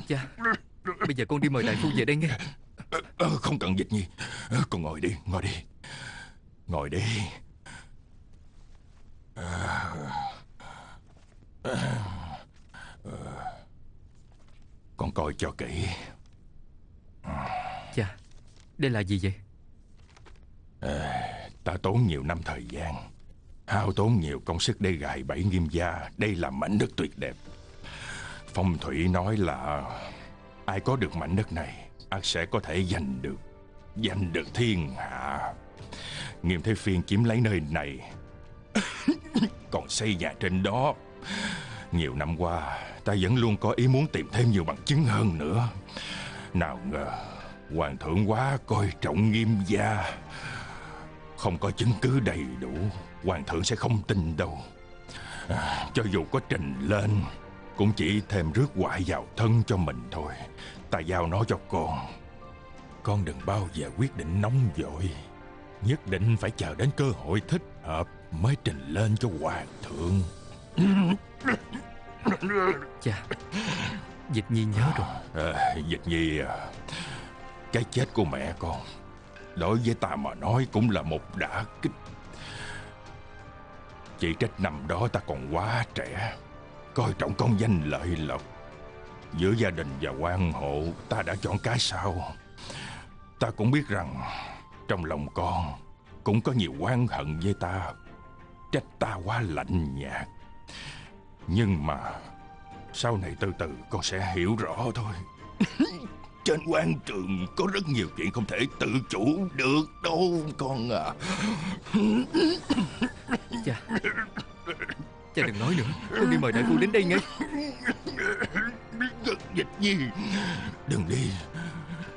Cha, bây giờ con đi mời đại phu về đây nghe. Không cần Dịch Nhi. Con ngồi đi, ngồi đi. Ngồi đi. Con coi cho kỹ. Cha, đây là gì vậy? Ta tốn nhiều năm thời gian, hao tốn nhiều công sức để gài bẫy Nghiêm gia. Đây là mảnh đất tuyệt đẹp. Phong thủy nói là ai có được mảnh đất này ắt sẽ có thể giành được thiên hạ. Nghiêm Thế Phiên chiếm lấy nơi này còn xây nhà trên đó. Nhiều năm qua ta vẫn luôn có ý muốn tìm thêm nhiều bằng chứng hơn nữa. Nào ngờ hoàng thượng quá coi trọng Nghiêm gia. Không có chứng cứ đầy đủ, hoàng thượng sẽ không tin đâu. Cho dù có trình lên cũng chỉ thêm rước họa vào thân cho mình thôi. Ta giao nó cho con đừng bao giờ quyết định nóng vội. Nhất định phải chờ đến cơ hội thích hợp mới trình lên cho hoàng thượng. Cha, Dịch Nhi nhớ rồi. Dịch Nhi cái chết của mẹ con đối với ta mà nói cũng là một đả kích. Chỉ trách năm đó ta còn quá trẻ, coi trọng công danh lợi lộc. Giữa gia đình và quan hộ ta đã chọn cái sau. Ta cũng biết rằng trong lòng con cũng có nhiều oán hận với ta, trách ta quá lạnh nhạt. Nhưng mà sau này từ từ con sẽ hiểu rõ thôi. Trên quan trường có rất nhiều chuyện không thể tự chủ được đâu con à. Cha, cha đừng nói nữa. Con đi mời đại phu đến đây ngay. Dịch Nhi, đừng đi.